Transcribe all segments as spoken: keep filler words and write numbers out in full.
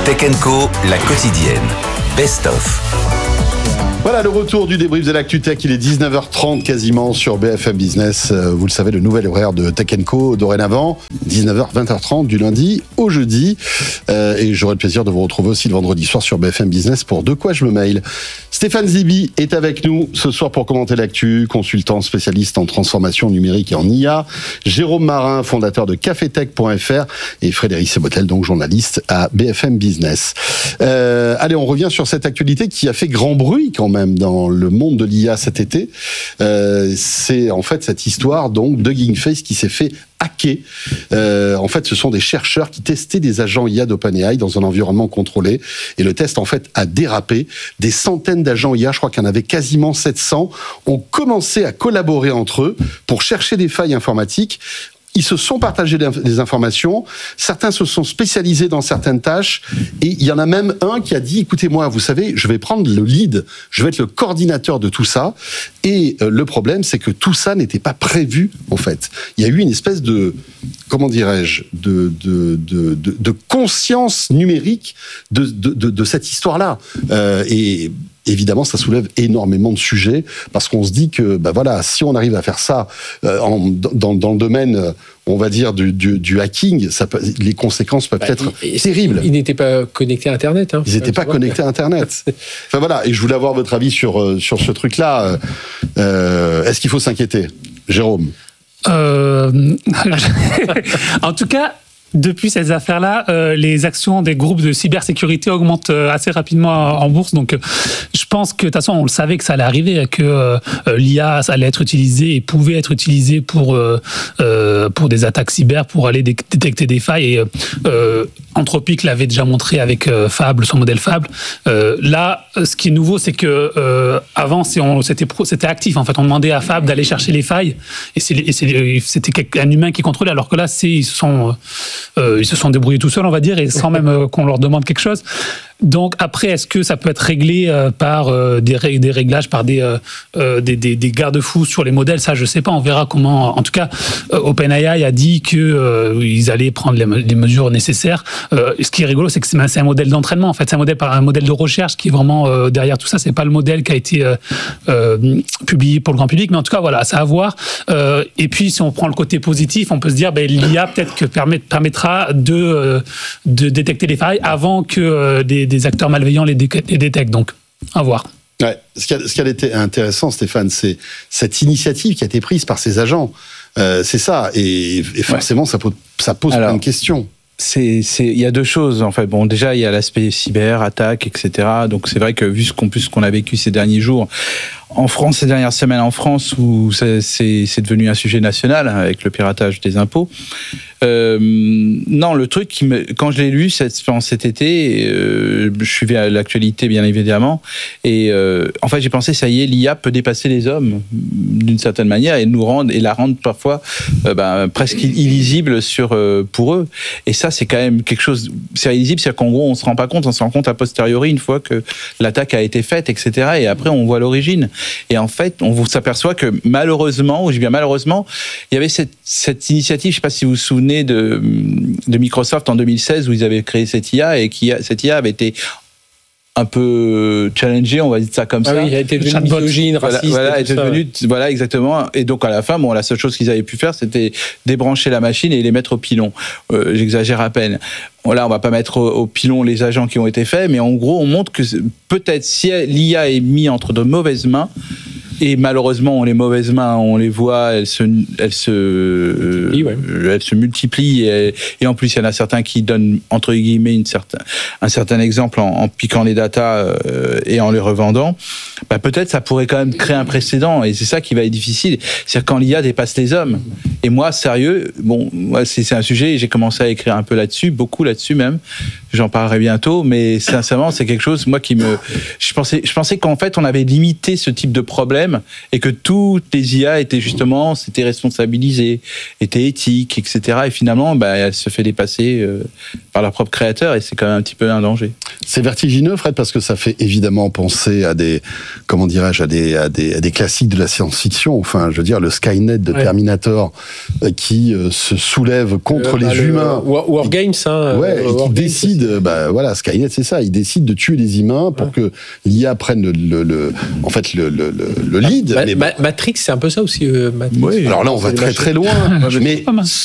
Tech and Co, la quotidienne. Best of. Voilà le retour du débrief de l'actu tech, il est dix-neuf heures trente quasiment sur B F M Business. Vous le savez, le nouvel horaire de Tech and Co dorénavant, dix-neuf heures, vingt heures trente du lundi au jeudi. Euh, et j'aurai le plaisir de vous retrouver aussi le vendredi soir sur B F M Business pour De quoi je me mail. Stéphane Zibi est avec nous ce soir pour commenter l'actu, consultant spécialiste en transformation numérique et en I A. Jérôme Marin, fondateur de cafetech point f r et Frédéric Sebotel, donc journaliste à B F M Business. Euh, allez, on revient sur cette actualité qui a fait grand bruit quand même. même dans le monde de l'I A cet été, euh, c'est en fait cette histoire donc de Hugging Face qui s'est fait hacker. Euh, en fait, ce sont des chercheurs qui testaient des agents I A d'OpenAI dans un environnement contrôlé, et le test en fait a dérapé. Des centaines d'agents I A, je crois qu'il y en avait quasiment sept cents, ont commencé à collaborer entre eux pour chercher des failles informatiques. Ils se sont partagés des informations, certains se sont spécialisés dans certaines tâches, et il y en a même un qui a dit, écoutez-moi, vous savez, je vais prendre le lead, je vais être le coordinateur de tout ça, et euh, le problème, c'est que tout ça n'était pas prévu, en fait. Il y a eu une espèce de, comment dirais-je, de, de, de, de, de conscience numérique de, de, de, de cette histoire-là. Euh, et évidemment, ça soulève énormément de sujets, parce qu'on se dit que, bah voilà, si on arrive à faire ça euh, en, dans, dans le domaine, on va dire, du, du, du hacking, ça peut, les conséquences peuvent bah, être il, terribles. Ils n'étaient pas connectés à Internet. Hein, ils n'étaient pas connectés à Internet. Enfin voilà, et je voulais avoir votre avis sur, sur ce truc-là. Euh, est-ce qu'il faut s'inquiéter, Jérôme ? euh... En tout cas, depuis ces affaires-là, euh, les actions des groupes de cybersécurité augmentent euh, assez rapidement en bourse. Donc, euh, je pense que, de toute façon, on le savait que ça allait arriver, que euh, l'I A ça allait être utilisée et pouvait être utilisée pour, euh, euh, pour des attaques cyber, pour aller dé- détecter des failles. Et euh, Anthropic l'avait déjà montré avec euh, Fable, son modèle Fable. Euh, là, ce qui est nouveau, c'est que euh, avant, c'est on, c'était, pro, c'était actif. En fait, on demandait à Fable d'aller chercher les failles, et, c'est, et c'est, c'était un humain qui contrôlait. Alors que là, c'est, ils se sont Euh, ils se sont débrouillés tout seuls, on va dire, et sans même euh, qu'on leur demande quelque chose. Donc après, est-ce que ça peut être réglé euh, par euh, des, ré- des réglages, par des, euh, euh, des, des, des garde-fous sur les modèles ? Ça, je sais pas, on verra comment. En tout cas, euh, OpenAI a dit qu'ils euh, allaient prendre les, les mesures nécessaires. Euh, ce qui est rigolo, c'est que c'est, c'est un modèle d'entraînement, en fait. C'est un modèle, un modèle de recherche qui est vraiment euh, derrière tout ça. C'est pas le modèle qui a été euh, euh, publié pour le grand public, mais en tout cas, voilà, c'est à voir. Euh, et puis, si on prend le côté positif, on peut se dire, ben, l'I A peut-être que permet, permettra de, euh, de détecter les failles avant que euh, des des acteurs malveillants les, dé- les détectent, donc à voir. Ouais. Ce qui a, ce qui a été intéressant, Stéphane, c'est cette initiative qui a été prise par ces agents. Euh, c'est ça, et, et forcément, ouais. ça pose, ça pose Alors, plein de questions. C'est, c'est, il y a deux choses en fait. Bon, déjà il y a l'aspect cyber, attaque, et cetera. Donc c'est vrai que vu ce qu'on, plus ce qu'on a vécu ces derniers jours en France, ces dernières semaines en France, où c'est, c'est, c'est devenu un sujet national avec le piratage des impôts. Euh, non, le truc qui me, quand je l'ai lu cette, pendant cet été, euh, je suivais l'actualité bien évidemment, et euh, en fait j'ai pensé ça y est, l'I A peut dépasser les hommes d'une certaine manière et nous rendre et la rendre parfois euh, ben, presque illisible sur euh, pour eux. Et ça c'est quand même quelque chose, c'est illisible, c'est-à-dire qu'en gros on se rend pas compte, on se rend compte a posteriori une fois que l'attaque a été faite, et cetera. Et après on voit l'origine. Et en fait, on s'aperçoit que malheureusement, ou je dis bien malheureusement, il y avait cette, cette initiative, je ne sais pas si vous vous souvenez de, de Microsoft en deux mille seize, où ils avaient créé cette I A, et qui, cette I A avait été un peu challengée, on va dire ça comme ah ça. Oui, il a été devenu misogyne, raciste. Voilà, voilà, était ça, devenu, ouais. voilà, exactement. Et donc, à la fin, bon, la seule chose qu'ils avaient pu faire, c'était débrancher la machine et les mettre au pilon. Euh, j'exagère à peine. Là, on va pas mettre au, au pilon les agents qui ont été faits, mais en gros, on montre que peut-être si l'I A est mise entre de mauvaises mains, et malheureusement, les mauvaises mains, on les voit, elles se, elles se, multiplient, ouais. elles se multiplient, et, et en plus, il y en a certains qui donnent entre guillemets une certain, un certain exemple en, en piquant les datas euh, et en les revendant. Bah, peut-être ça pourrait quand même créer un précédent, et c'est ça qui va être difficile. C'est quand l'I A dépasse les hommes. Et moi, sérieux, bon, moi, c'est, c'est un sujet, et j'ai commencé à écrire un peu là-dessus, beaucoup là-dessus même. J'en parlerai bientôt, mais sincèrement, c'est quelque chose, moi, qui me, je pensais, je pensais qu'en fait, on avait limité ce type de problème, et que toutes les I A étaient justement, s'étaient responsabilisées, étaient éthiques, et cetera. Et finalement, bah, elle se fait dépasser euh, par leur propre créateur, et c'est quand même un petit peu un danger. C'est vertigineux, Fred, parce que ça fait évidemment penser à des, comment dirais-je, à des, à des, à des classiques de la science-fiction. Enfin, je veux dire, le Skynet de ouais. Terminator euh, qui euh, se soulève contre euh, les bah, humains. Le, War, War Games, hein. Ouais, et qui décide, bah voilà, Skynet, c'est ça, il décide de tuer les humains pour ouais. que l'I A prenne le, le, le en fait, le, le, le, le lead. Ma, mais ma, bon. Matrix, c'est un peu ça aussi. Euh, oui, alors là, on va très très loin. Mais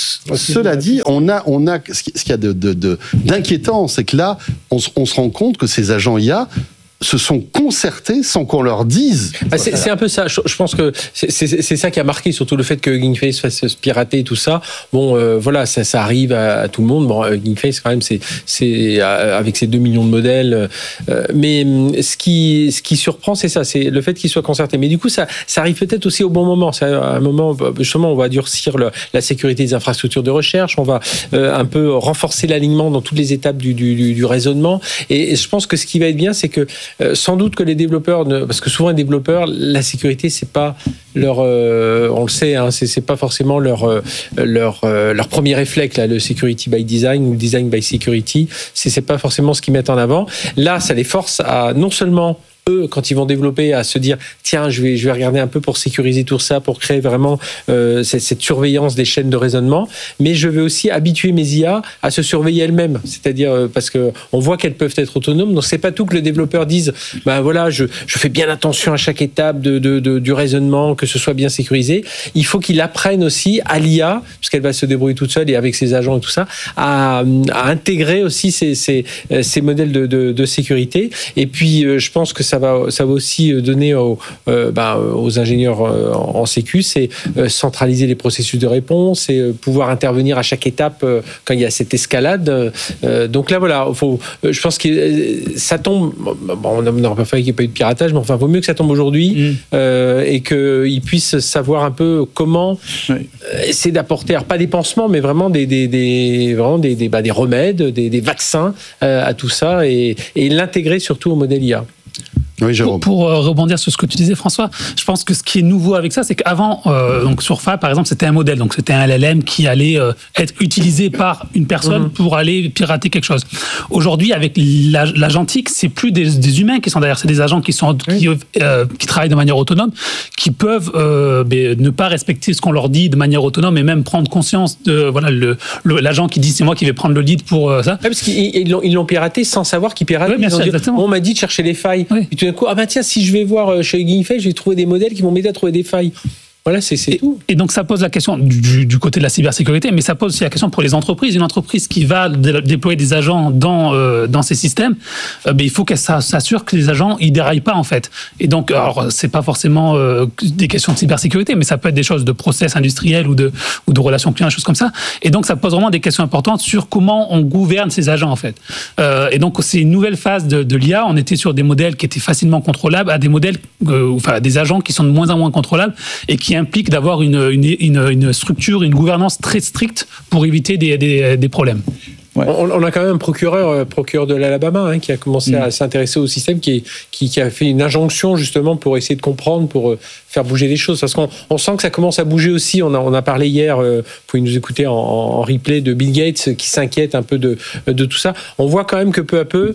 cela dit, on a, on a, ce qu'il y a de, de, de, d'inquiétant, c'est que là, on, on se rend compte que ces agents I A se sont concertés sans qu'on leur dise. Ah, c'est, c'est un peu ça. Je, je pense que c'est, c'est, c'est ça qui a marqué, surtout le fait que GameFace fasse se pirater et tout ça. Bon, euh, voilà, ça, ça arrive à, à tout le monde. Bon, euh, GameFace, quand même, c'est, c'est euh, avec ses deux millions de modèles. Euh, mais ce qui, ce qui surprend, c'est ça, c'est le fait qu'ils soient concertés. Mais du coup, ça, ça arrive peut-être aussi au bon moment. C'est à un moment, justement, on va durcir le, la sécurité des infrastructures de recherche. On va euh, un peu renforcer l'alignement dans toutes les étapes du, du, du, du raisonnement. Et, et je pense que ce qui va être bien, c'est que Euh, sans doute que les développeurs, ne, parce que souvent les développeurs, la sécurité c'est pas leur, euh, on le sait, hein, c'est, c'est pas forcément leur euh, leur euh, leur premier réflexe là, le security by design ou design by security, c'est c'est pas forcément ce qu'ils mettent en avant. Là, ça les force à non seulement eux, quand ils vont développer, à se dire tiens, je vais, je vais regarder un peu pour sécuriser tout ça, pour créer vraiment euh, cette, cette surveillance des chaînes de raisonnement, mais je vais aussi habituer mes I A à se surveiller elles-mêmes, c'est-à-dire euh, parce que on voit qu'elles peuvent être autonomes, donc c'est pas tout que le développeur dise ben voilà, je, je fais bien attention à chaque étape de, de, de, du raisonnement, que ce soit bien sécurisé. Il faut qu'il apprenne aussi à l'I A, puisqu'elle va se débrouiller toute seule et avec ses agents et tout ça, à, à intégrer aussi ces, ces, ces modèles de, de, de sécurité. Et puis, euh, je pense que ça va, ça va aussi donner aux, euh, ben, aux ingénieurs en, en sécu, c'est euh, centraliser les processus de réponse et euh, pouvoir intervenir à chaque étape euh, quand il y a cette escalade. Euh, donc là, voilà, faut, euh, je pense que ça tombe. Bon, on n'aurait pas fait qu'il n'y ait pas eu de piratage, mais enfin, vaut mieux que ça tombe aujourd'hui mmh. euh, et qu'ils puissent savoir un peu comment oui. essayer d'apporter, alors pas des pansements, mais vraiment des, des, des, vraiment des, des, bah, des remèdes, des, des vaccins euh, à tout ça et, et l'intégrer surtout au modèle I A. Oui, pour, pour euh, rebondir sur ce que tu disais, François, je pense que ce qui est nouveau avec ça, c'est qu'avant, euh, donc sur F A, par exemple, c'était un modèle, donc c'était un L L M qui allait euh, être utilisé par une personne mmh. pour aller pirater quelque chose. Aujourd'hui, avec l'agentique, c'est plus des, des humains qui sont derrière, c'est des agents qui sont oui. qui, euh, qui travaillent de manière autonome, qui peuvent euh, ne pas respecter ce qu'on leur dit de manière autonome et même prendre conscience de voilà le, le l'agent qui dit c'est moi qui vais prendre le lead pour euh, ça. Ouais, parce qu'ils l'ont, ils l'ont piraté sans savoir qu'ils piratent. Oui, bien sûr, exactement. On m'a dit de chercher les failles. Oui. Et tout d'un coup, ah ben tiens, si je vais voir chez GameFace, je vais trouver des modèles qui vont m'aider à trouver des failles. Voilà, c'est, c'est et, tout. Et donc, ça pose la question du, du côté de la cybersécurité, mais ça pose aussi la question pour les entreprises. Une entreprise qui va dé- déployer des agents dans, euh, dans ces systèmes, euh, ben, il faut qu'elle s'assure que les agents ne déraillent pas, en fait. Et donc, alors, c'est pas forcément euh, des questions de cybersécurité, mais ça peut être des choses de process industriels ou de, ou de relations clients, des choses comme ça. Et donc, ça pose vraiment des questions importantes sur comment on gouverne ces agents, en fait. Euh, et donc, c'est une nouvelle phase de, de l'I A. On était sur des modèles qui étaient facilement contrôlables à des modèles, euh, enfin, des agents qui sont de moins en moins contrôlables et qui implique d'avoir une, une, une, une structure, une gouvernance très stricte pour éviter des, des, des problèmes. Ouais. On, on a quand même un procureur, procureur de l'Alabama, hein, qui a commencé mmh. à s'intéresser au système, qui, est, qui, qui a fait une injonction justement pour essayer de comprendre, pour faire bouger les choses. Parce qu'on on sent que ça commence à bouger aussi. On a, on a parlé hier, euh, vous pouvez nous écouter en, en replay, de Bill Gates qui s'inquiète un peu de, de tout ça. On voit quand même que peu à peu,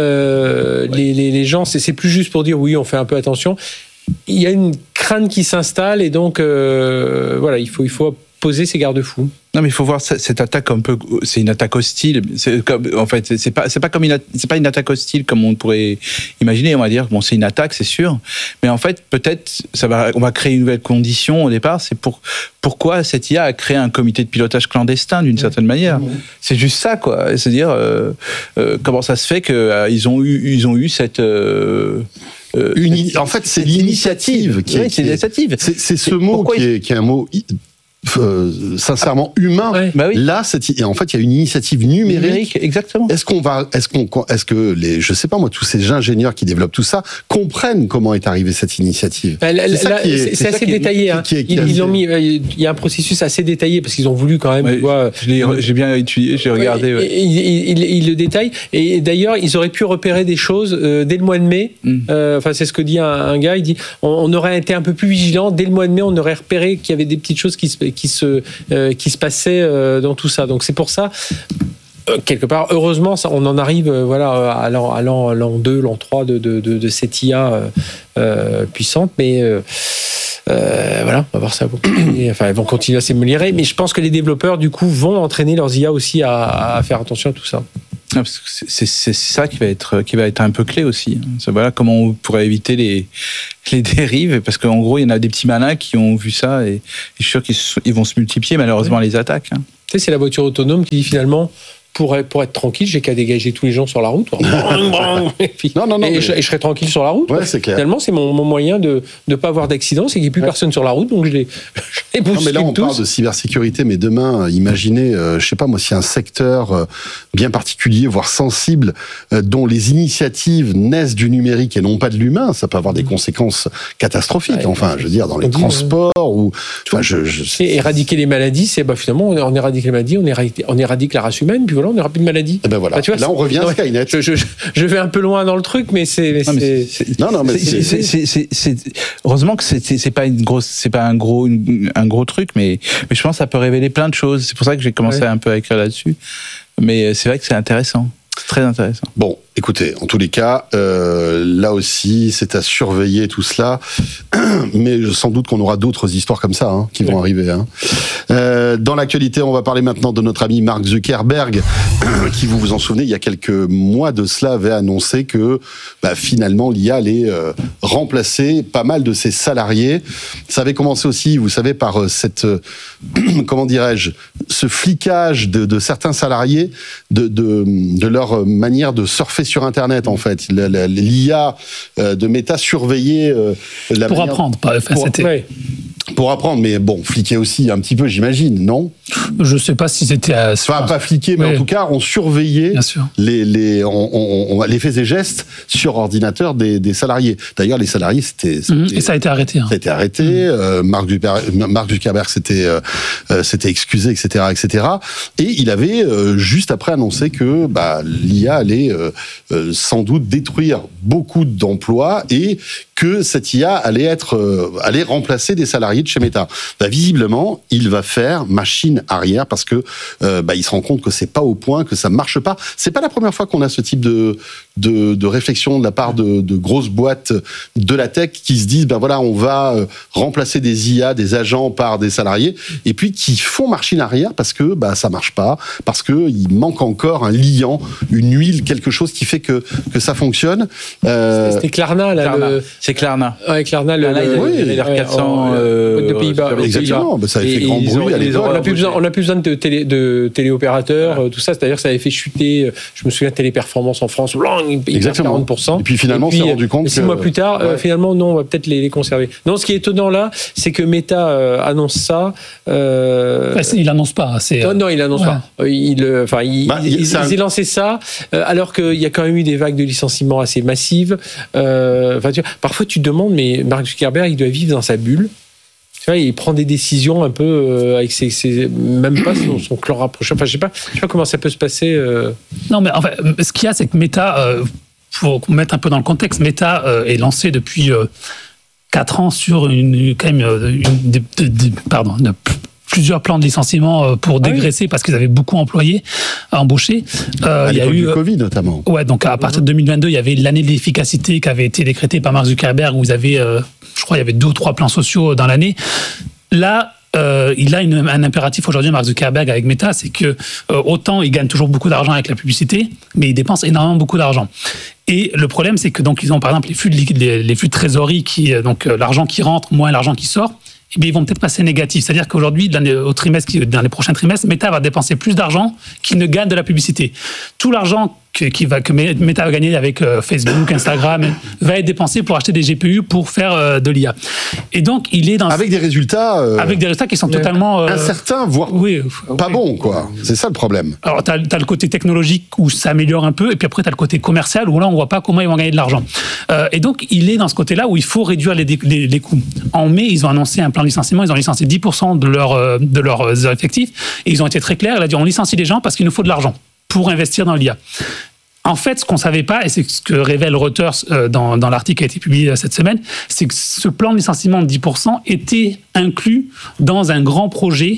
euh, ouais. les, les, les gens, c'est, c'est plus juste pour dire oui, on fait un peu attention. Il y a une crainte qui s'installe et donc euh, voilà, il faut, il faut poser ses garde-fous. Non, mais il faut voir cette attaque un peu. C'est une attaque hostile. C'est comme, en fait, c'est pas, c'est pas comme une, c'est pas une attaque hostile comme on pourrait imaginer. On va dire, bon, c'est une attaque, c'est sûr. Mais en fait, peut-être, ça va, on va créer une nouvelle condition au départ. C'est pour pourquoi cette I A a créé un comité de pilotage clandestin d'une certaine manière. Mmh. C'est juste ça, quoi. C'est-à-dire euh, euh, comment ça se fait que euh, ils ont eu, ils ont eu cette euh, Euh, Uni- en fait, c'est l'initiative qui est, oui, c'est, l'initiative. C'est, c'est ce mot qui est, qui est un mot euh, sincèrement humain. Ouais. Bah oui. Là, c'est, en fait, il y a une initiative numérique. numérique. Exactement. Est-ce qu'on va, est-ce qu'on, est-ce que les, je sais pas moi, tous ces ingénieurs qui développent tout ça comprennent comment est arrivée cette initiative? Bah, là, c'est, là, est, c'est, c'est assez détaillé. Hein. Qui est, qui est, ils, ils ont mis, il y a un processus assez détaillé parce qu'ils ont voulu quand même. Ouais, vois, je l'ai, j'ai bien étudié, j'ai regardé. Ouais, ouais. Ils il, il, il le détaillent et d'ailleurs, ils auraient pu repérer des choses euh, dès le mois de mai. Mm. Euh, enfin, c'est ce que dit un, un gars. Il dit, on, on aurait été un peu plus vigilant dès le mois de mai. On aurait repéré qu'il y avait des petites choses qui se, qui se euh, qui se passait euh, dans tout ça. Donc c'est pour ça, euh, quelque part, heureusement, ça, on en arrive euh, voilà, à l'an, à l'an, l'an deux, l'an trois de, de, de, de cette I A euh, euh, puissante, mais euh, euh, voilà, on va voir ça. Enfin, elles vont continuer à s'améliorer, mais je pense que les développeurs, du coup, vont entraîner leurs I A aussi à, à faire attention à tout ça. Ah, parce que c'est, c'est ça qui va être qui va être un peu clé aussi. C'est, voilà comment on pourrait éviter les les dérives, parce qu'en gros il y en a des petits malins qui ont vu ça et, et je suis sûr qu'ils ils vont se multiplier malheureusement oui. les attaques. Hein. Tu sais, c'est la voiture autonome qui dit finalement pour être, pour être tranquille, j'ai qu'à dégager tous les gens sur la route. et puis, non, non, non, et, mais... je, et je serai tranquille sur la route. Ouais, c'est clair. Finalement, c'est mon, mon moyen de ne pas avoir d'accident, c'est qu'il n'y ait plus ouais. personne sur la route, donc je les, je les bouscule tous. Non, mais là, on parle de cybersécurité, mais demain, imaginez, euh, je sais pas moi, si un secteur euh, bien particulier, voire sensible, euh, dont les initiatives naissent du numérique et non pas de l'humain, ça peut avoir des conséquences catastrophiques. Ouais, enfin, je veux dire, dans les transports euh, ou. Enfin, je, je... Et éradiquer les maladies, c'est bah, finalement, on éradique les maladies, on éradique, on éradique la race humaine, puis voilà, on n'aura plus de maladies. Et ben voilà. Bah, tu vois, là, on revient à Skynet. Je, je, je vais un peu loin dans le truc, mais c'est. Mais non, mais c'est, c'est, non, non, mais c'est, c'est, c'est, c'est, c'est, heureusement que c'est, c'est, c'est pas une grosse, c'est pas un gros, une, un gros truc, mais, mais je pense que ça peut révéler plein de choses. C'est pour ça que j'ai commencé ouais. un peu à écrire là-dessus. Mais c'est vrai que c'est intéressant. C'est très intéressant. Bon, écoutez, en tous les cas, euh, là aussi, c'est à surveiller tout cela. Mais sans doute qu'on aura d'autres histoires comme ça hein, qui vont oui. arriver. Hein. Euh, dans l'actualité, on va parler maintenant de notre ami Mark Zuckerberg, qui, vous vous en souvenez, il y a quelques mois de cela, avait annoncé que bah, finalement, l'I A allait euh, remplacer pas mal de ses salariés. Ça avait commencé aussi, vous savez, par euh, cette, euh, comment dirais-je, ce flicage de, de certains salariés de, de, de leur manière de surfer sur Internet, en fait. L'I A de Meta surveillait la Pour manière... apprendre, pas enfin, pour, c'était... ouais. Pour apprendre, mais bon, fliquer aussi un petit peu, j'imagine, non ? Je sais pas si c'était... À... Enfin, pas fliquer, mais oui. en tout cas, on surveillait les, les, on, on, on, les faits et gestes sur ordinateur des, des salariés. D'ailleurs, les salariés, c'était... c'était mmh, et ça a été arrêté. Hein. Ça a été arrêté. Mmh. Euh, Mark Zuckerberg, Mark Zuckerberg s'était, euh, s'était excusé, et cetera, et cetera. Et il avait, euh, juste après, annoncé que bah, l'I A allait euh, euh, sans doute détruire beaucoup d'emplois et que cette I A allait être, euh, allait remplacer des salariés de chez Meta. Bah, visiblement, il va faire machine arrière parce que euh, bah, il se rend compte que c'est pas au point, que ça marche pas. C'est pas la première fois qu'on a ce type de de, de réflexion de la part de, de grosses boîtes de la tech qui se disent ben voilà, on va euh, remplacer des I A, des agents par des salariés, et puis qui font machine arrière parce que bah ça marche pas, parce que il manque encore un liant, une huile, quelque chose qui fait que que ça fonctionne. Euh... C'était Klarna là. Klarna. Le... C'est Klarna. Ouais, Klarna, le, le, oui, le R quatre cents euh, de Pays-Bas. Exactement, bah, ça avait fait grand bruit à l'époque. On n'a plus besoin, on n'a plus besoin de, télé, de téléopérateurs, ouais. tout ça. C'est-à-dire que ça avait fait chuter, je me souviens, Téléperformance en France, il perd quarante pour cent. Et puis finalement, on s'est rendu compte que... Six mois plus tard, ouais. euh, finalement, non, on va peut-être les, les conserver. Non, ce qui est étonnant là, c'est que Meta euh, annonce ça. Euh... Enfin, il annonce pas. C'est... Non, non, il annonce ouais. pas. Il, enfin, il, bah, il, il, un... il a lancé ça, euh, alors qu'il y a quand même eu des vagues de licenciements assez massives. Euh, enfin, tu vois, parfois, tu te demandes, mais Mark Zuckerberg, il doit vivre dans sa bulle. Tu vois, il prend des décisions un peu euh, avec ses, ses même pas son, son clan rapproché. Enfin, je sais pas, je sais pas comment ça peut se passer. Euh... Non, mais en fait, ce qu'il y a, c'est que Meta, euh, pour mettre un peu dans le contexte, Meta euh, est lancé depuis euh, quatre ans sur une quand même une, de, de, de, pardon. De, plusieurs plans de licenciement pour dégraisser ah oui. parce qu'ils avaient beaucoup employés, embauchés. Euh, à il y a eu du Covid notamment. Ouais, donc à partir de deux mille vingt-deux, il y avait l'année de l'efficacité qui avait été décrétée par Mark Zuckerberg où ils avaient, euh, je crois, il y avait deux ou trois plans sociaux dans l'année. Là, euh, il a une, un impératif aujourd'hui, Mark Zuckerberg, avec Meta, c'est que euh, autant il gagne toujours beaucoup d'argent avec la publicité, mais il dépense énormément beaucoup d'argent. Et le problème, c'est que donc ils ont par exemple les flux de, les, les flux de trésorerie, qui, donc euh, l'argent qui rentre moins l'argent qui sort. Eh bien, ils vont peut-être passer négatif. C'est-à-dire qu'aujourd'hui, au trimestre, dans les prochains trimestres, Meta va dépenser plus d'argent qu'il ne gagne de la publicité. Tout l'argent que, qui va, que Meta va gagner avec euh, Facebook, Instagram, va être dépensé pour acheter des G P U pour faire euh, de l'I A. Et donc, il est dans... Avec des résultats... Euh, avec des résultats qui sont totalement... Euh, incertains, voire oui, pas oui. bons, quoi. C'est ça le problème. Alors, tu as le côté technologique où ça améliore un peu, et puis après, tu as le côté commercial où là, on ne voit pas comment ils vont gagner de l'argent. Euh, et donc, il est dans ce côté-là où il faut réduire les, les, les coûts. En mai, ils ont annoncé un plan de licenciement, ils ont licencié dix pour cent de, leur, de leurs effectifs, et ils ont été très clairs, il a dit on licencie les gens parce qu'il nous faut de l'argent pour investir dans l'I A. En fait, ce qu'on ne savait pas, et c'est ce que révèle Reuters dans, dans l'article qui a été publié cette semaine, c'est que ce plan de licenciement de dix pour cent était inclus dans un grand projet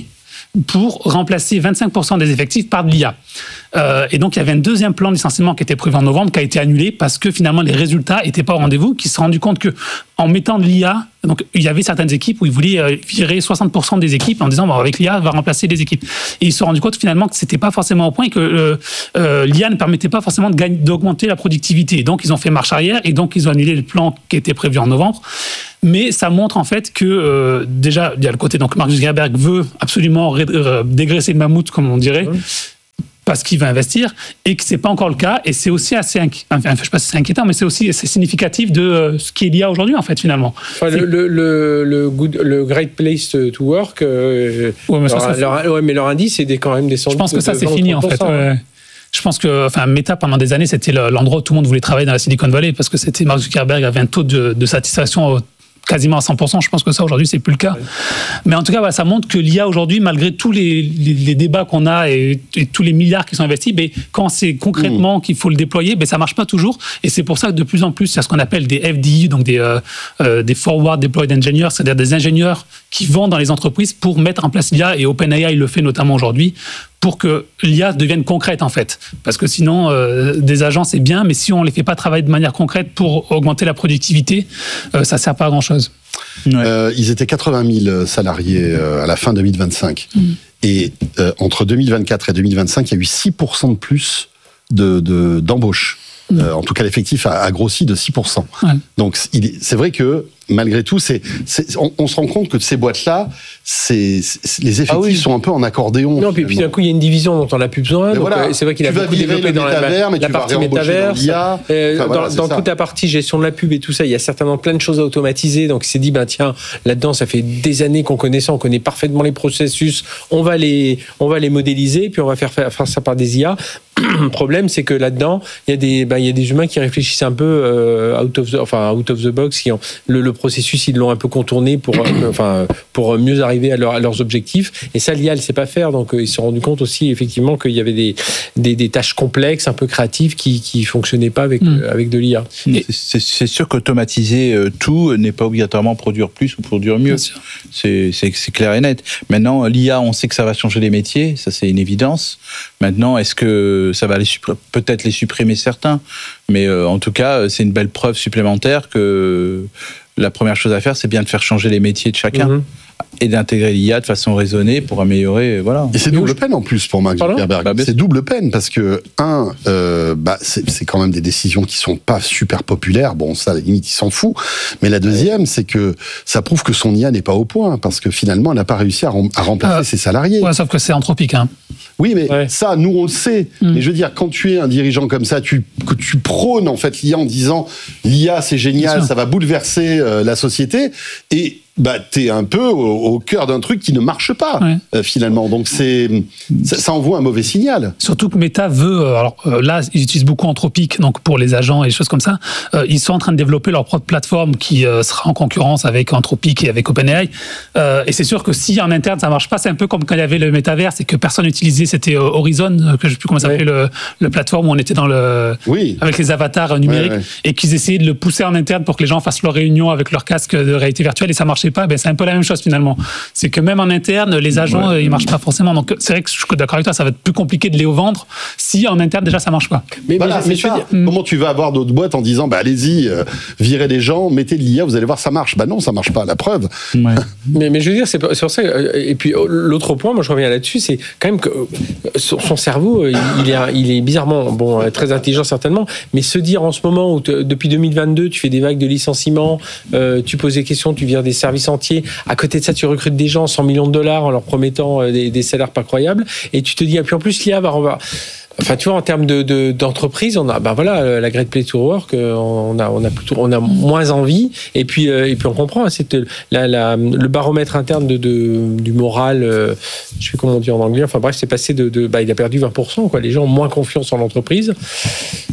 pour remplacer vingt-cinq pour cent des effectifs par de l'I A. Euh, et donc, il y avait un deuxième plan de licenciement qui était prévu en novembre, qui a été annulé parce que finalement, les résultats n'étaient pas au rendez-vous, qui se sont rendus compte qu'en mettant de l'I A, donc, il y avait certaines équipes où ils voulaient virer soixante pour cent des équipes en disant, bon, avec l'I A, on va remplacer les équipes. Et ils se sont rendus compte finalement que ce n'était pas forcément au point et que euh, euh, l'I A ne permettait pas forcément de gagner, d'augmenter la productivité. Donc, ils ont fait marche arrière et donc, ils ont annulé le plan qui était prévu en novembre. Mais ça montre en fait que euh, déjà, il y a le côté, donc Mark Zuckerberg veut absolument ré- euh, dégraisser le mammouth, comme on dirait. Mmh. Parce qu'il va investir, et que c'est pas encore le cas, et c'est aussi assez inqui... enfin, je sais pas si c'est inquiétant, mais c'est aussi assez significatif de euh, ce qu'il y a aujourd'hui en fait finalement. Enfin, le, le, le, le, good, le Great Place to Work, euh, ouais, mais, leur, ça, leur, leur, ouais, mais leur indice est quand même descendu. Je pense que ça c'est fini en fait. Ouais. Je pense que, enfin, Meta pendant des années c'était l'endroit où tout le monde voulait travailler dans la Silicon Valley parce que c'était Mark Zuckerberg avait un taux de, de satisfaction au quasiment à cent pour cent. Je pense que ça, aujourd'hui, c'est plus le cas. Ouais. Mais en tout cas, bah, ça montre que l'I A, aujourd'hui, malgré tous les, les, les débats qu'on a et, et tous les milliards qui sont investis, bah, quand c'est concrètement mmh. qu'il faut le déployer, bah, ça marche pas toujours. Et c'est pour ça que de plus en plus, il y a ce qu'on appelle des F D I, donc des, euh, euh, des Forward Deployed Engineers, c'est-à-dire des ingénieurs qui vont dans les entreprises pour mettre en place l'I A. Et OpenAI le fait notamment aujourd'hui, pour que l'I A devienne concrète, en fait. Parce que sinon, euh, des agents, c'est bien, mais si on ne les fait pas travailler de manière concrète pour augmenter la productivité, euh, ça ne sert pas à grand-chose. Ouais. Euh, ils étaient quatre-vingt mille salariés euh, à la fin deux mille vingt-cinq. Mmh. Et euh, entre deux mille vingt-quatre et deux mille vingt-cinq, il y a eu six pour cent de plus de, de, d'embauches. Mmh. Euh, en tout cas, l'effectif a, a grossi de six pour cent. Ouais. Donc, il, c'est vrai que malgré tout, c'est, c'est, on, on se rend compte que ces boîtes-là, c'est, c'est, les effectifs ah oui. sont un peu en accordéon. Non, puis, puis d'un coup, il y a une division dont on n'a plus besoin. Donc, voilà, c'est vrai qu'il a beaucoup développé dans la, mais la tu partie métaverse. Dans, euh, enfin, voilà, dans dans toute la partie gestion de la pub et tout ça, il y a certainement plein de choses à automatiser. Donc, il s'est dit, ben tiens, là-dedans, ça fait des années qu'on connaît ça, on connaît parfaitement les processus, on va les, on va les modéliser, puis on va faire, faire, faire ça par des I A. Le problème, c'est que là-dedans, il y a des, ben, il y a des humains qui réfléchissent un peu euh, out of the, enfin out of the box, qui ont le, le processus, ils l'ont un peu contourné pour, euh, enfin, pour mieux arriver à, leur, à leurs objectifs. Et ça, l'I A, elle sait pas faire. Donc, euh, ils se sont rendus compte aussi, effectivement, qu'il y avait des, des, des tâches complexes, un peu créatives, qui, qui fonctionnaient pas avec, mmh. euh, avec de l'I A. Et c'est, c'est sûr qu'automatiser euh, tout n'est pas obligatoirement produire plus ou produire mieux. C'est, c'est, c'est clair et net. Maintenant, l'I A, on sait que ça va changer les métiers. Ça, c'est une évidence. Maintenant, est-ce que ça va les suppr- peut-être les supprimer certains, mais euh, en tout cas, c'est une belle preuve supplémentaire que la première chose à faire, c'est bien de faire changer les métiers de chacun. Mmh. Et d'intégrer l'I A de façon raisonnée pour améliorer, voilà. Et c'est double peine en plus pour Mark Zuckerberg. Bah, c'est double peine parce que un, euh, bah c'est, c'est quand même des décisions qui sont pas super populaires. Bon, ça, à la limite, il s'en fout. Mais la deuxième, c'est que ça prouve que son I A n'est pas au point parce que finalement, elle n'a pas réussi à, rem- à remplacer euh, ses salariés. Ouais, sauf que c'est anthropique, hein. Oui, mais ouais. ça, nous, on le sait. Mm. Mais je veux dire, quand tu es un dirigeant comme ça, tu, que tu prônes en fait l'I A en disant l'I A, c'est génial, ça va bouleverser euh, la société, et bah, t'es un peu au, au cœur d'un truc qui ne marche pas, ouais. euh, finalement. Donc, c'est, ça, ça envoie un mauvais signal. Surtout que Meta veut, euh, alors euh, là, ils utilisent beaucoup Anthropic, donc pour les agents et des choses comme ça. Euh, ils sont en train de développer leur propre plateforme qui euh, sera en concurrence avec Anthropic et avec OpenAI. Euh, et c'est sûr que si en interne ça marche pas, c'est un peu comme quand il y avait le métaverse et que personne n'utilisait, c'était euh, Horizon, que je sais plus comment ça s'appelait, ouais. le, le plateforme où on était dans le, oui. avec les avatars numériques, ouais, ouais. et qu'ils essayaient de le pousser en interne pour que les gens fassent leur réunion avec leur casque de réalité virtuelle et ça marchait pas. Ben c'est un peu la même chose finalement. C'est que même en interne, les agents, ouais. ils marchent pas forcément. Donc c'est vrai que je suis d'accord avec toi, ça va être plus compliqué de les vendre si en interne déjà ça marche pas. Mais, voilà, mais, mais je veux dire, mm. comment tu vas avoir d'autres boîtes en disant bah allez-y, euh, virez les gens, mettez de l'I A, vous allez voir ça marche. Bah non, ça marche pas. La preuve. Ouais. mais, mais je veux dire, c'est sur ça. Et puis l'autre point, moi je reviens là-dessus, c'est quand même que son, son cerveau, il est, il est bizarrement bon, très intelligent certainement, mais se dire en ce moment où te, depuis deux mille vingt-deux, tu fais des vagues de licenciements, euh, tu poses des questions, tu vires des services entiers. À côté de ça, tu recrutes des gens cent millions de dollars en leur promettant des, des salaires pas croyables. Et tu te dis, et puis en plus, l'I A va revoir. Enfin, tu vois, en termes de, de, d'entreprise, on a, ben voilà, la Great Place to Work, on a, on a plutôt, on a moins envie. Et puis, et puis on comprend, c'est la, la, le baromètre interne de, de, du moral, je sais comment on dit en anglais. Enfin bref, c'est passé de, de bah, il a perdu vingt pour cent, quoi. Les gens ont moins confiance en l'entreprise.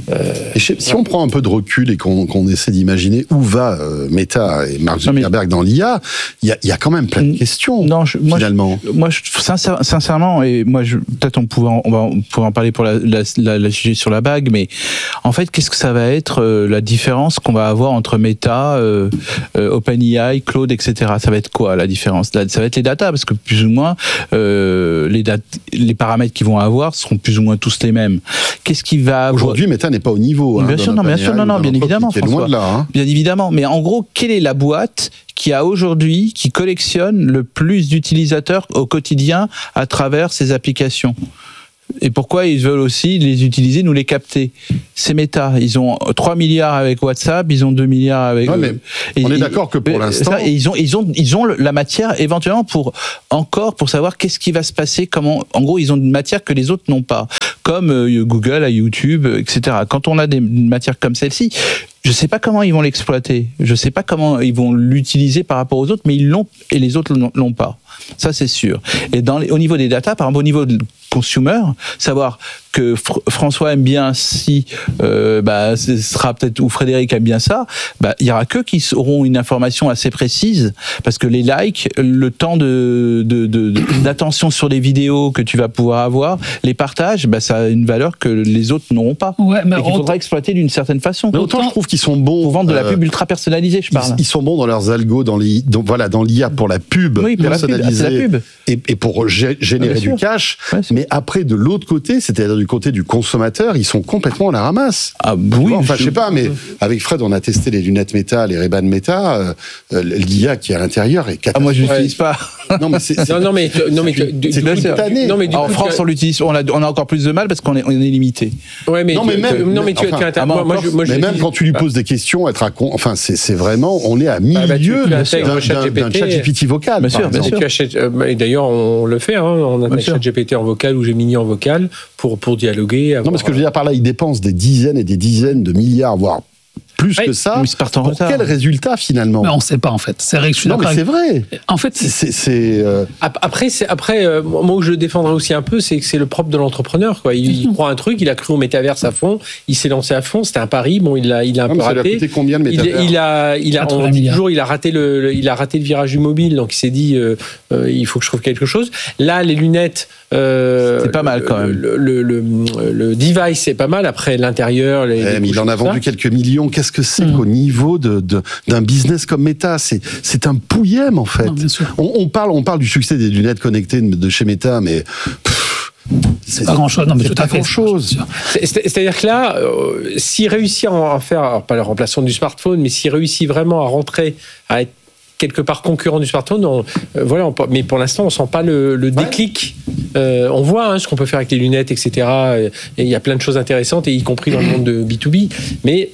Euh, et si voilà. on prend un peu de recul et qu'on, qu'on essaie d'imaginer où va euh, Meta et Mark Zuckerberg dans l'I A, il y a, y a quand même plein de questions. Non, je, moi, finalement. Je, moi, je, sincère, sincèrement, et moi, je, peut-être on pourrait, en, on va on pourrait en parler pour la, la, la, la sujet sur la bague, mais en fait, qu'est-ce que ça va être euh, la différence qu'on va avoir entre Meta, euh, euh, OpenAI, Claude, et cetera. Ça va être quoi la différence? Ça va être les datas, parce que plus ou moins euh, les, dat- les paramètres qu'ils vont avoir seront plus ou moins tous les mêmes. Qu'est-ce qui va avoir... Aujourd'hui, Meta n'est pas au niveau. Bien hein, sûr, non, bien sûr, non, non, bien évidemment, François. Loin de là, hein. Bien évidemment. Mais en gros, quelle est la boîte qui a aujourd'hui, qui collectionne le plus d'utilisateurs au quotidien à travers ces applications? Et pourquoi ils veulent aussi les utiliser, nous les capter? C'est Meta. Ils ont trois milliards avec WhatsApp, ils ont deux milliards avec... Ouais, mais et, on est d'accord que pour l'instant... Ça, et ils ont, ils ont, ils ont la matière éventuellement pour, encore, pour savoir qu'est-ce qui va se passer, comment... En gros, ils ont une matière que les autres n'ont pas. Comme euh, Google, à YouTube, et cetera. Quand on a des matières comme celle-ci, je sais pas comment ils vont l'exploiter. Je sais pas comment ils vont l'utiliser par rapport aux autres, mais ils l'ont et les autres l'ont pas. Ça, c'est sûr. Et dans les, au niveau des data, par exemple, au niveau de consumer, savoir que Fr- François aime bien si, euh, bah, ce sera peut-être, ou Frédéric aime bien ça, bah, il y aura qu'eux qui auront une information assez précise, parce que les likes, le temps de, de, de, de d'attention sur les vidéos que tu vas pouvoir avoir, les partages, bah, ça a une valeur que les autres n'auront pas. Ouais, mais et qu'il autant... faudra exploiter d'une certaine façon. Mais autant, autant je trouve qu'ils sont bons pour vendre de la euh, pub ultra personnalisée, je parle. Ils, ils sont bons dans leurs algos, dans les, dans, voilà, dans l'I A pour la pub oui, pour personnalisée la pub, la pub. Et, et pour gé- générer du cash. Ouais, mais après, de l'autre côté, c'est-à-dire du côté du consommateur, ils sont complètement à la ramasse. Ah oui. Enfin, je sais pas, mais avec Fred, on a testé les lunettes Meta, les Ray-Ban Meta. Euh, L'I A qui est à l'intérieur est catastrophique. Ah, moi, je l'utilise pas. Non, mais c'est, c'est non, non, mais non, mais c'est année. Non, mais du en coup, France, on l'utilise, on a, on a encore plus de mal parce qu'on est, on est limité. Ouais, mais non, mais même, non, mais tu, enfin, tu as, moi, moi, je, moi, mais je même dis, quand tu lui poses des questions, être à con, enfin, c'est, c'est vraiment, on est à milieu bah, bah, tu, tu d'un, d'un, d'un chat G P T vocal. Bien sûr, bien sûr. Tu achètes, euh, et d'ailleurs, on le fait, hein, on a un chat G P T en vocal ou Gemini en vocal pour, pour dialoguer. Non, mais ce que je veux dire par là, ils dépensent des dizaines et des dizaines de milliards, voire plus ouais, que ça. Pour retard. Quel résultat finalement? Mais on ne sait pas en fait. C'est vrai que je suis non, mais c'est vrai. En fait, c'est, c'est, c'est euh... après, c'est, après, euh, moi où je le défendrai aussi un peu, c'est que c'est le propre de l'entrepreneur. Quoi. Il, il croit un truc, il a cru au métaverse à fond, il s'est lancé à fond. C'était un pari. Bon, il a, il a un non, peu raté. Ça lui a coûté combien le métaverse? Il, il a, il a, on dit toujours, il a raté le, le, il a raté le virage du mobile. Donc il s'est dit, euh, euh, il faut que je trouve quelque chose. Là, les lunettes. Euh, c'est pas mal quand même. Le, le, le, le, le device, c'est pas mal. Après, l'intérieur. Les, eh, les mais il en a vendu ça. quelques millions. Qu'est-ce que c'est mmh. qu'au niveau de, de, d'un business comme Meta? C'est, c'est un pouillème, en fait. Non, on, on, parle, on parle du succès des lunettes connectées de chez Meta, mais. Pff, c'est pas grand chose, non, mais tout à fait. Grand chose. C'est, c'est-à-dire que là, euh, s'il réussit à en faire, alors pas le remplaçant du smartphone, mais s'il réussit vraiment à rentrer, à être quelque part concurrent du smartphone, on, euh, voilà, on, mais pour l'instant, on sent pas le, le déclic. Ouais. Euh, on voit hein, ce qu'on peut faire avec les lunettes, et cetera. Et il y a plein de choses intéressantes, et y compris dans le monde de B to B. Mais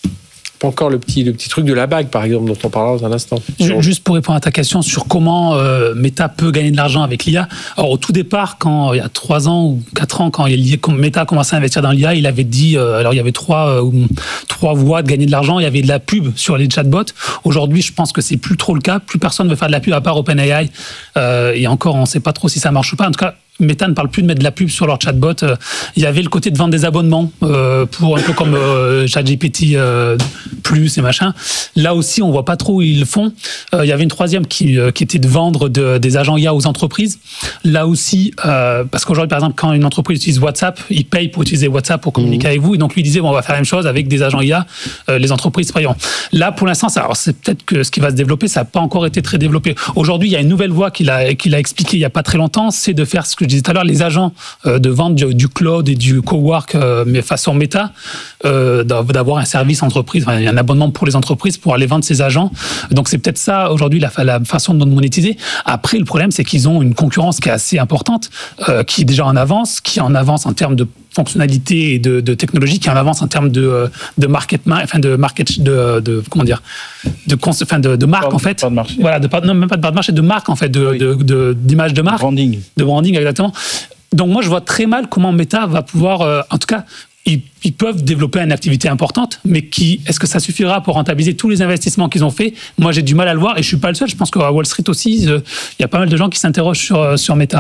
pas encore le petit, le petit truc de la bague, par exemple, dont on parlera dans un instant. Juste pour répondre à ta question sur comment euh, Meta peut gagner de l'argent avec l'I A. Alors, au tout départ, quand il y a trois ans ou quatre ans, quand Meta a commencé à investir dans l'I A, il avait dit, euh, alors il y avait trois, euh, trois voies de gagner de l'argent. Il y avait de la pub sur les chatbots. Aujourd'hui, je pense que c'est plus trop le cas. Plus personne ne veut faire de la pub à part OpenAI. Euh, et encore, on ne sait pas trop si ça marche ou pas. En tout cas, Meta ne parle plus de mettre de la pub sur leur chatbot. Il y avait le côté de vendre des abonnements euh, pour un peu comme euh, ChatGPT euh, plus et machin. Là aussi, on voit pas trop où ils le font. Euh, il y avait une troisième qui, euh, qui était de vendre de, des agents I A aux entreprises. Là aussi, euh, parce qu'aujourd'hui, par exemple, quand une entreprise utilise WhatsApp, ils payent pour utiliser WhatsApp pour communiquer mmh. avec vous. Et donc, lui disait, bon, on va faire la même chose avec des agents I A, euh, les entreprises payant. Là, pour l'instant, ça, alors c'est peut-être que ce qui va se développer, ça n'a pas encore été très développé. Aujourd'hui, il y a une nouvelle voie qu'il a, qu'il a expliqué il y a pas très longtemps, c'est de faire ce que je disais tout à l'heure, les agents euh, de vente du, du cloud et du cowork, euh, mais façon Meta, euh, d'avoir un service entreprise, enfin, un abonnement pour les entreprises pour aller vendre ces agents. Donc c'est peut-être ça aujourd'hui la, la façon de monétiser. Après, le problème, c'est qu'ils ont une concurrence qui est assez importante, euh, qui est déjà en avance, qui est en avance en termes de fonctionnalité et de, de technologie, qui est en avance en termes de, de market, enfin de market, de, de comment dire, de, enfin de, de marque en fait. Pas de marché. Voilà, de, non même pas de part de marché, de marque en fait, de, oui. de, de, d'image de marque. Branding. De branding, exactement. Donc moi, je vois très mal comment Meta va pouvoir, euh, en tout cas, ils, ils peuvent développer une activité importante, mais qui, est-ce que ça suffira pour rentabiliser tous les investissements qu'ils ont faits? Moi, j'ai du mal à le voir, et je suis pas le seul. Je pense qu'à Wall Street aussi, il euh, y a pas mal de gens qui s'interrogent sur, sur Meta.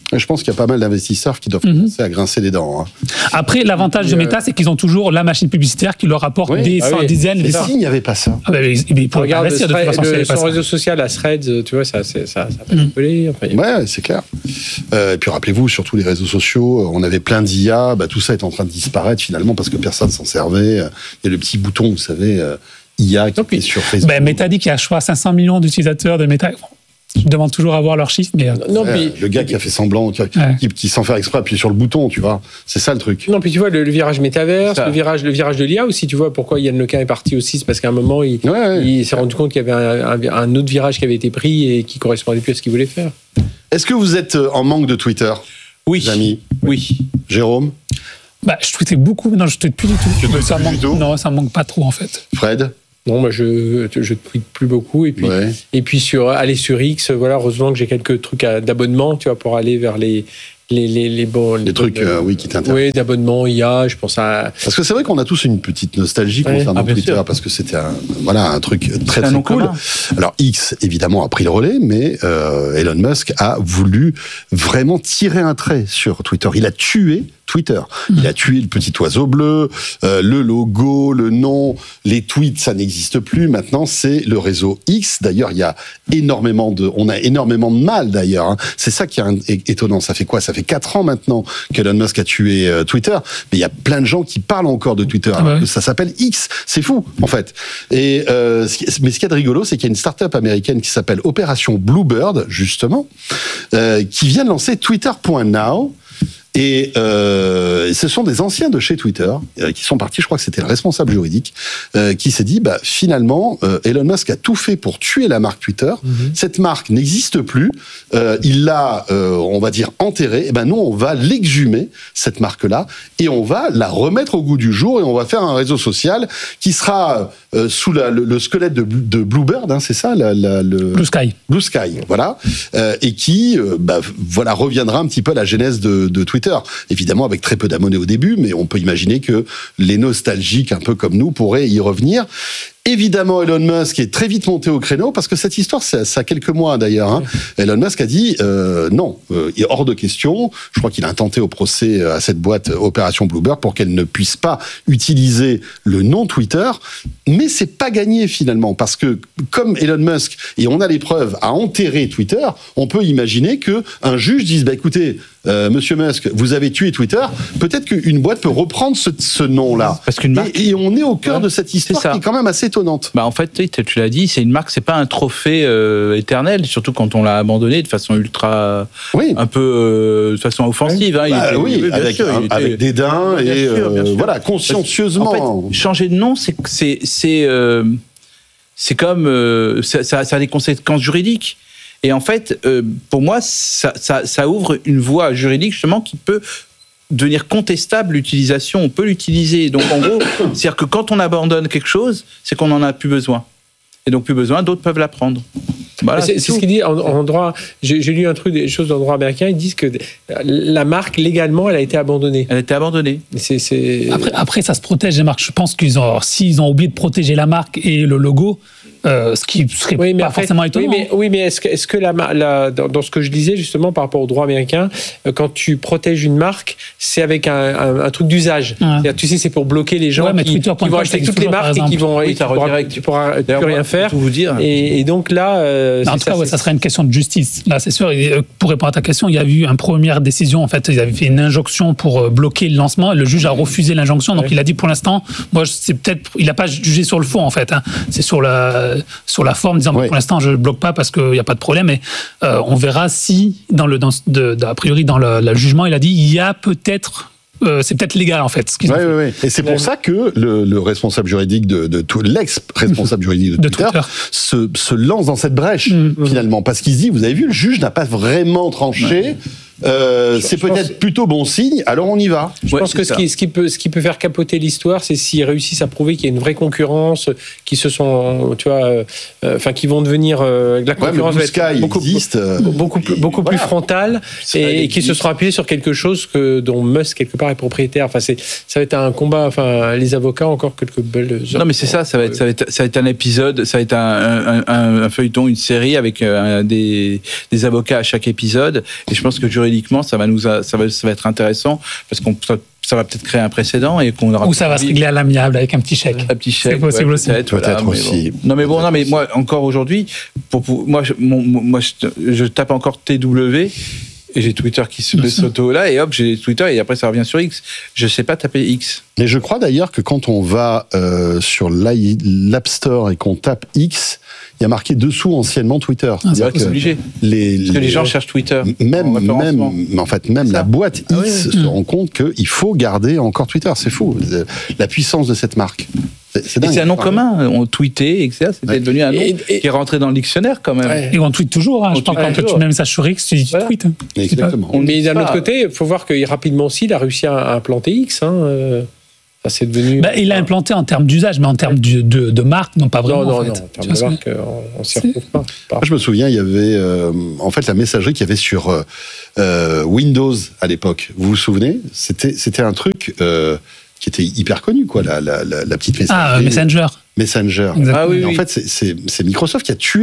Je pense qu'il y a pas mal d'investisseurs qui doivent Mhm. commencer à grincer les dents. Hein. Après, l'avantage de Euh, Meta, c'est qu'ils ont toujours la machine publicitaire qui leur rapporte Oui. des Ah cent- oui. dizaines, des Et cent- s'il n'y avait pas ça Ah bah, mais, mais pour Regarde, investir, de toute Thread- façon, le- c'est pas son ça. réseau social, la Threads, tu vois, ça, c'est- ça, ça a pas décollé. Enfin, il y a- Ouais, c'est clair. Euh, et puis rappelez-vous, sur tous les réseaux sociaux, on avait plein d'I A, bah, tout ça est en train de disparaître finalement parce que personne s'en servait. Il y a le petit bouton, vous savez, euh, I A qui est sur Facebook. Ben, Meta dit qu'il y a, je crois, cinq cents millions d'utilisateurs de Meta. Bon, je demande toujours à voir leurs chiffres, mais. euh, Non, Ouais, puis, le gars qui a fait semblant, qui, Ouais. qui, qui sans faire exprès appuie sur le bouton, tu vois. C'est ça le truc. non, puis tu vois, le, le virage métaverse, Ça. le virage, le virage de l'I A aussi, tu vois, pourquoi Yann Lequin est parti aussi, c'est parce qu'à un moment, il, Ouais, ouais. il s'est rendu compte qu'il y avait un, un- un autre virage qui avait été pris et qui correspondait plus à ce qu'il voulait faire. Est-ce que vous êtes euh, en manque de Twitter, Oui. les amis? Oui. Jérôme, Bah, je tweetais beaucoup, mais non, je tweete plus du tout. Tu tweetes ça plus manque, du tout Non, ça me manque pas trop, en fait. Fred? Non, moi, je, je tweete plus beaucoup. Et puis, Ouais. et puis sur, aller sur X, voilà, heureusement que j'ai quelques trucs à- d'abonnement, tu vois, pour aller vers les, les, les, les bons. Les trucs, euh, oui, qui t'intéressent. Oui, d'abonnement, I A, je pense à. Parce que c'est vrai qu'on a tous une petite nostalgie Ouais. concernant Ah, bien Twitter, sûr. parce que c'était un, voilà, un truc très C'est un très nom cool. commun. Alors X, évidemment, a pris le relais, mais euh, Elon Musk a voulu vraiment tirer un trait sur Twitter. Il a tué Twitter. Il a tué le petit oiseau bleu, euh, le logo, le nom, les tweets, ça n'existe plus. Maintenant, c'est le réseau X. D'ailleurs, il y a énormément de, on a énormément de mal d'ailleurs. Hein. C'est ça qui est un- é- étonnant. Ça fait quoi? Ça fait quatre ans maintenant qu'Elon Musk a tué euh, Twitter, mais il y a plein de gens qui parlent encore de Twitter. Ah ouais. Alors que ça s'appelle X. C'est fou, en fait. Et euh, ce qui- mais ce qu'il y a de rigolo, c'est qu'il y a une start-up américaine qui s'appelle Opération Bluebird, justement, euh, qui vient de lancer Twitter point now. Et euh, ce sont des anciens de chez Twitter euh, qui sont partis, je crois que c'était le responsable juridique, euh, qui s'est dit, bah, finalement, euh, Elon Musk a tout fait pour tuer la marque Twitter. Mhm. Cette marque n'existe plus. Euh, il l'a, euh, on va dire, enterrée. Et ben nous, on va l'exhumer, cette marque-là, et on va la remettre au goût du jour, et on va faire un réseau social qui sera euh, sous la, le, le squelette de, de Bluebird, hein, c'est ça, la, la, le... Blue Sky. Blue Sky, voilà, euh, et qui, euh, bah, voilà, reviendra un petit peu à la genèse de, de Twitter. Évidemment, avec très peu d'abonnés au début, mais on peut imaginer que les nostalgiques, un peu comme nous, pourraient y revenir. Évidemment, Elon Musk est très vite monté au créneau, parce que cette histoire, ça, ça a quelques mois d'ailleurs. Hein. Elon Musk a dit euh, non, euh, il est hors de question. Je crois qu'il a intenté au procès à cette boîte Opération Bluebird pour qu'elle ne puisse pas utiliser le nom Twitter. Mais c'est pas gagné finalement, parce que comme Elon Musk, et on a les preuves, a enterré Twitter, on peut imaginer que un juge dise bah écoutez, euh, Monsieur Musk, vous avez tué Twitter. Peut-être qu'une boîte peut reprendre ce, ce nom-là. Parce qu'une marque- et, et on est au cœur Ouais, de cette histoire c'est ça. qui est quand même assez étonnante. Bah en fait, oui, tu l'as dit, c'est une marque, c'est pas un trophée euh, éternel, surtout quand on l'a abandonné de façon ultra, Oui. un peu euh, de façon offensive. Hein, il Bah était- oui, bien avec, sûr, il était- avec dédain Bien et sûr, bien euh, sûr. voilà, consciencieusement. En fait, changer de nom, c'est c'est c'est euh, c'est comme euh, ça, ça, ça a des conséquences juridiques. Et en fait, euh, pour moi, ça, ça, ça ouvre une voie juridique justement qui peut devenir contestable l'utilisation. On peut l'utiliser. Donc en gros, c'est-à-dire que quand on abandonne quelque chose, c'est qu'on n'en a plus besoin. Et donc plus besoin, d'autres peuvent la prendre. Voilà, c'est c'est tout. ce qu'il dit en, en droit. J'ai j'ai lu un truc, des choses dans le droit américain. Ils disent que la marque légalement, elle a été abandonnée. Elle a été abandonnée. C'est c'est- Après, après, ça se protège, les marques. Je pense qu'ils ont, s'ils ont oublié de protéger la marque et le logo, euh, ce qui serait Oui, mais pas après- forcément étonnant. Oui, mais, oui, mais est-ce que, est-ce que la, ma- la- dans, dans ce que je disais justement par rapport au droit américain, euh, quand tu protèges une marque, c'est avec un, un- un truc d'usage. C'est-à-dire, tu sais, c'est pour bloquer les gens Ouais, mais qui, Twitter point com, qui vont ça acheter existe toutes les toujours, par marques et qui exemple. vont Oui, et ça tu pourras- redirect. tu pourras plus D'ailleurs, rien moi, faire. pour tout vous dire. Et, et donc là, euh, En c'est tout cas, ça, ouais, c'est- ça serait une question de justice. Là, c'est sûr. Et, euh, pour répondre à ta question, il y a eu une première décision. En fait, ils avaient fait une injonction pour euh, bloquer le lancement. Et le juge a refusé l'injonction. Donc, Ouais. il a dit pour l'instant, moi, je- c'est peut-être, il n'a pas jugé sur le fond, en fait. Hein. C'est sur la, sur la forme, disant Ouais. pour l'instant, je ne bloque pas parce qu'il n'y a pas de problème. Mais euh, on verra si, dans le, dans, de, de- a priori, dans le, le jugement, il a dit il y a peut-être. Euh, c'est peut-être légal en fait. Ce qu'ils ont Ouais, fait. ouais, ouais. Et c'est pour Ouais. ça que le, le responsable juridique de, de tout, l'ex-responsable juridique de, De Twitter, Twitter. Se, se lance dans cette brèche Mmh. finalement, parce qu'il se dit, vous avez vu, le juge n'a pas vraiment tranché. Euh, c'est je pense- peut-être plutôt bon signe. Alors on y va. Je Ouais, pense c'est que ce ça. qui, ce, qui peut, ce qui peut faire capoter l'histoire, c'est s'ils réussissent à prouver qu'il y a une vraie concurrence, qui se sont, tu vois, euh, euh, enfin, qui vont devenir euh, la Ouais, mais concurrence Blue va être Sky beaucoup, existe. euh, beaucoup, plus, beaucoup voilà. plus frontale Ça et, va et être qui se vite. sera appuyé sur quelque chose que dont Musk quelque part est propriétaire. Enfin, c'est, ça va être un combat. Enfin, les avocats encore quelques belles. Non, mais c'est ça, ça va être, ça va être, ça va être un épisode, ça va être un, un, un, un feuilleton, une série avec euh, un- des, des avocats à chaque épisode. Et je pense que juridiquement, juridiquement, ça va nous, a- ça va, ça va être intéressant parce qu'on ça, ça va peut-être créer un précédent et qu'on aura. Ou ça va se régler à l'amiable avec un petit chèque. Un petit chèque. C'est possible ouais, aussi. Peut-être, Peut-être mais aussi. bon. Non mais bon, non mais moi encore aujourd'hui, pour, pour moi, je, mon, mon- moi je, je tape encore T W. Et j'ai Twitter qui se met s'auto là, et hop, j'ai Twitter, et après ça revient sur X. Je sais pas taper X. Mais je crois d'ailleurs que quand on va euh, sur l'i- l'App Store et qu'on tape X, il y a marqué dessous anciennement Twitter. Ah, C'est vrai que c'est obligé. les, Parce que les gens cherchent Twitter. Même, en référencement. même, mais en fait, même Ça. la boîte Ah X oui, se rend compte qu'il faut garder encore Twitter. C'est fou. La puissance de cette marque. C'est, c'est Et dingue. c'est un nom commun. On tweetait, et cetera. C'était Ouais. devenu un nom Et- et- qui est rentré dans le dictionnaire quand même. Ouais. Et on tweet toujours. Hein. On Je pense tweet quand tu toujours. mets un message sur X, tu dis tu Voilà. tweets. hein. Exactement. On le Mais dit d'un pas. autre côté, il faut voir que rapidement aussi, il a réussi à à implanter X. Hein, euh, ça, c'est devenu. Bah, il l'a implanté en termes d'usage, mais en termes de, de, de marque, non pas vraiment. non, non, en non. fait. En Tu termes vois de ce que- marque, euh, on, on s'y C'est- retrouve pas. Pas- Moi, je me souviens, il y avait euh, en fait la messagerie qu'il y avait sur euh, euh, Windows à l'époque. Vous vous souvenez? C'était c'était un truc euh, qui était hyper connu, quoi, la, la, la, la petite messagerie. Ah, euh, Messenger. Messenger. Exactement. Ah oui, Et en oui. fait, c'est- c'est c'est Microsoft qui a tué